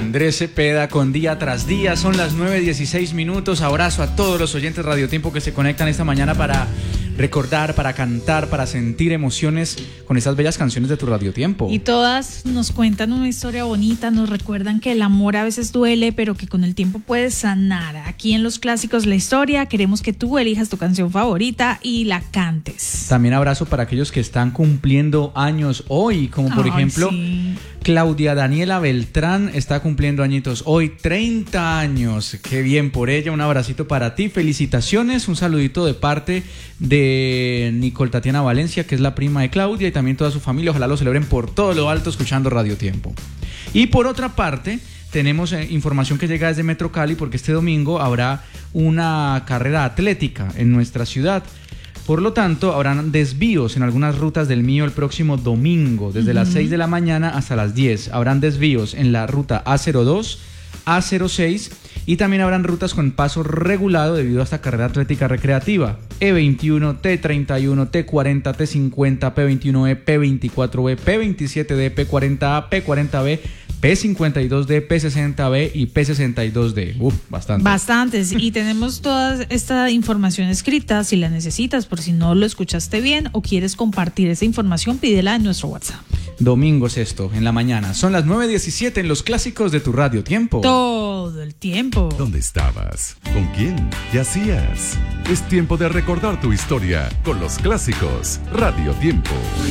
Andrés Cepeda con Día Tras Día. Son las 9:16. Abrazo a todos los oyentes Radio Tiempo que se conectan esta mañana para recordar, para cantar, para sentir emociones con estas bellas canciones de tu Radio Tiempo. Y todas nos cuentan una historia bonita, nos recuerdan que el amor a veces duele, pero que con el tiempo puedes sanar. Aquí en Los Clásicos La Historia queremos que tú elijas tu canción favorita y la cantes. También abrazo para aquellos que están cumpliendo años hoy, como por ejemplo sí. Claudia Daniela Beltrán está cumpliendo añitos hoy, 30 años. Qué bien por ella, un abracito para ti, felicitaciones, un saludito de parte de Nicole Tatiana Valencia, que es la prima de Claudia, y también toda su familia. Ojalá lo celebren por todo lo alto escuchando Radio Tiempo. Y por otra parte, tenemos información que llega desde Metro Cali, porque este domingo habrá una carrera atlética en nuestra ciudad. Por lo tanto, habrán desvíos en algunas rutas del Mío el próximo domingo, desde las 6 de la mañana hasta las 10. Habrán desvíos en la ruta A02, A06 y también habrán rutas con paso regulado debido a esta carrera atlética recreativa. E21, T31, T40, T50, P21E, P24B, P27D, P40A, P40B, P52D, P60B y P62D. Bastantes. Y tenemos toda esta información escrita si la necesitas, por si no lo escuchaste bien o quieres compartir esa información, pídela en nuestro WhatsApp. Domingos esto, en la mañana. Son las 9:17 en Los Clásicos de tu Radio Tiempo. Todo el tiempo. ¿Dónde estabas? ¿Con quién? ¿Qué hacías? Es tiempo de recordar tu historia con Los Clásicos Radio Tiempo.